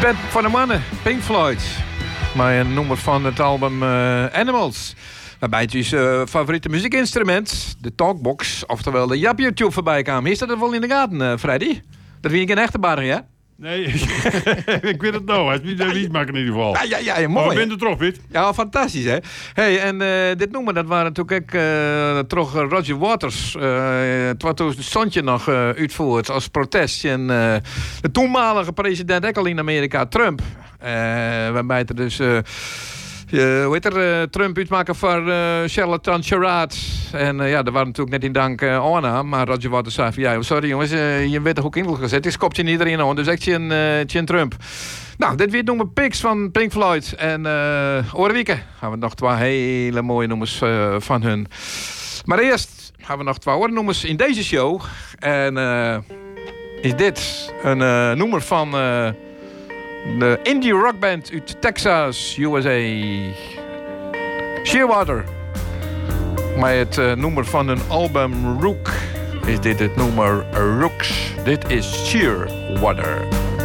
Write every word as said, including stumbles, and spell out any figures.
Band van de mannen, Pink Floyd. Maar een nummer van het album uh, Animals. Waarbij het dus uh, favoriete muziekinstrument, de talkbox, oftewel de Jap YouTube voorbij kwam. Is dat er wel in de gaten, uh, Freddy? Dat vind ik een echte barring, hè? Nee, ik weet het nou. Het is niet iets maken in ieder geval. Ja, ja, ja, mooi. Maar ik ben er trots, Piet. Ja, fantastisch, hè? Hey, en uh, dit nummer, dat waren natuurlijk ook uh, toch Roger Waters. Uh, het was toen het zondje nog uh, uitvoerd als protest. En uh, de toenmalige president, ook al in Amerika, Trump. Uh, waarbij er dus... Uh, Uh, hoe heet er, uh, Trump uitmaken voor uh, Charlatan Charade. En uh, ja, daar waren natuurlijk net in dank uh, Anna. Maar Roger Waters zei van, ja, sorry jongens, uh, je werd er ook in gezet. Ik skop je niet erin aan, dus echt een uh, Trump. Nou, dit weer noemen Pigs van Pink Floyd. En uh, Oorwieken gaan we nog twee hele mooie nummers uh, van hun. Maar eerst gaan we nog twee andere nummers in deze show. En uh, is dit een uh, nummer van... Uh, de indie rockband uit Texas, U S A. Shearwater. Maar het uh, nummer van hun album Rook is dit het nummer Rooks. Dit is Shearwater.